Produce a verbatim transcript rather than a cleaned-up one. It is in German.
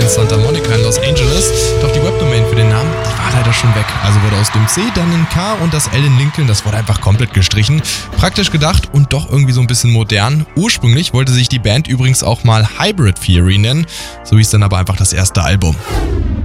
in Santa Monica in Los Angeles. Doch die Webdomain für den Namen, die war leider schon weg. Also wurde aus dem C dann ein K und das L in Lincoln, das wurde einfach komplett gestrichen. Praktisch gedacht und doch irgendwie so ein bisschen modern. Ursprünglich wollte sich die Band übrigens auch mal Hybrid Theory nennen. So hieß dann aber einfach das erste Album.